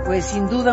Pues sin duda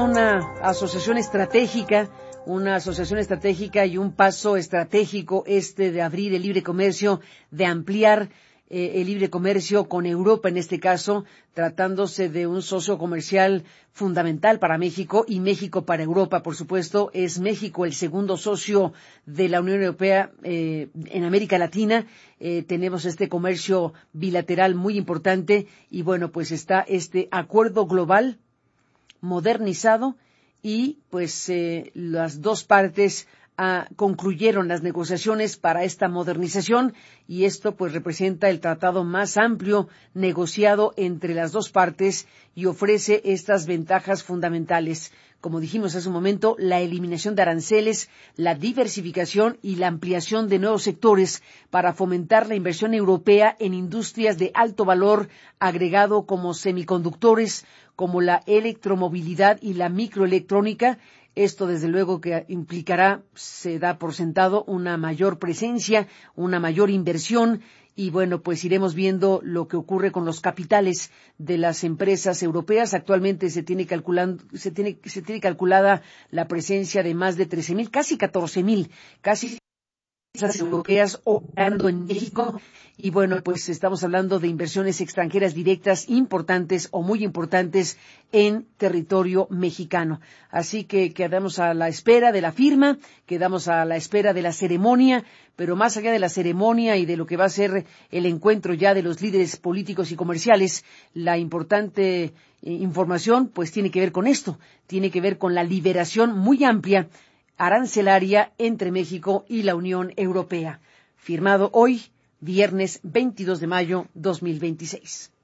una asociación estratégica y un paso estratégico de abrir el libre comercio, de ampliar el libre comercio con Europa en este caso, tratándose de un socio comercial fundamental para México y México para Europa, por supuesto. Es México el segundo socio de la Unión Europea en América Latina. Tenemos este comercio bilateral muy importante y bueno, pues está este acuerdo global modernizado y pues las dos partes concluyeron las negociaciones para esta modernización y esto pues representa el tratado más amplio negociado entre las dos partes y ofrece estas ventajas fundamentales. Como dijimos hace un momento, la eliminación de aranceles, la diversificación y la ampliación de nuevos sectores para fomentar la inversión europea en industrias de alto valor agregado como semiconductores, como la electromovilidad y la microelectrónica. Esto, desde luego, que implicará, se da por sentado, una mayor presencia, una mayor inversión y, bueno, pues iremos viendo lo que ocurre con los capitales de las empresas europeas. Actualmente se tiene calculada la presencia de más de 13,000, casi 14,000, casi empresas europeas operando en México y bueno, pues estamos hablando de inversiones extranjeras directas importantes o muy importantes en territorio mexicano. Así que quedamos a la espera de la firma, quedamos a la espera de la ceremonia, pero más allá de la ceremonia y de lo que va a ser el encuentro ya de los líderes políticos y comerciales, la importante información pues tiene que ver con esto, tiene que ver con la liberación muy amplia arancelaria entre México y la Unión Europea, firmado hoy, viernes 22 de mayo 2026.